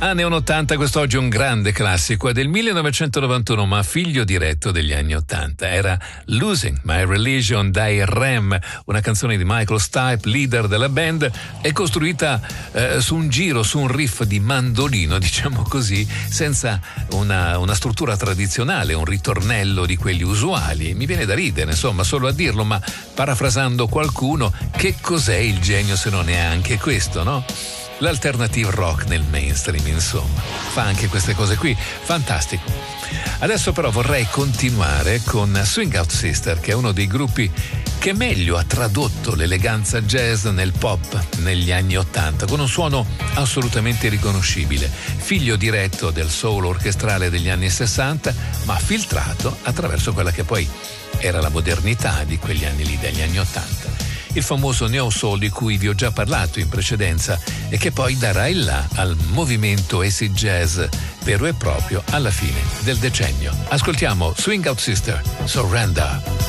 Anni 80, quest'oggi un grande classico, è del 1991 ma figlio diretto degli anni 80. Era Losing My Religion dai Rem, una canzone di Michael Stipe, leader della band, è costruita su un giro, su un riff di mandolino, diciamo così, senza una struttura tradizionale, un ritornello di quelli usuali. Mi viene da ridere, insomma, solo a dirlo, ma parafrasando qualcuno, che cos'è il genio se non è anche questo, no? L'alternative rock nel mainstream, insomma, fa anche queste cose qui, fantastico. Adesso però vorrei continuare con Swing Out Sister, che è uno dei gruppi che meglio ha tradotto l'eleganza jazz nel pop negli anni 80, con un suono assolutamente riconoscibile, figlio diretto del soul orchestrale degli anni 60, ma filtrato attraverso quella che poi era la modernità di quegli anni lì, degli anni 80. Il famoso neo soul di cui vi ho già parlato in precedenza e che poi darà il là al movimento acid jazz vero e proprio alla fine del decennio. Ascoltiamo Swing Out Sister, Surrender.